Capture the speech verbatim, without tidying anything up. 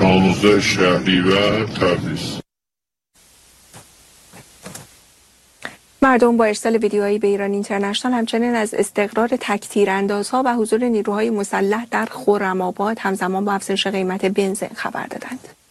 شانزده شهریور تبریز. مردم با ارسال ویدیوهایی به ایران اینترنشنال همچنین از استقرار تک‌تیراندازها و حضور نیروهای مسلح در خرم‌آباد همزمان با افزایش قیمت بنزین خبر دادند.